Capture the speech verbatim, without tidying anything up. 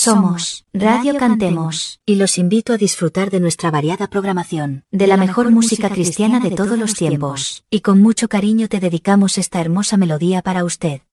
Somos Radio Cantemos y los invito a disfrutar de nuestra variada programación, de la mejor música cristiana de todos los tiempos, y con mucho cariño te dedicamos esta hermosa melodía para usted.